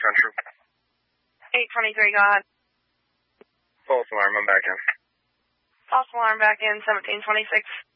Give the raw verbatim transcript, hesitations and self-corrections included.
Central. eight twenty-three, go ahead. False alarm, I'm back in. False alarm back in, seventeen twenty-six.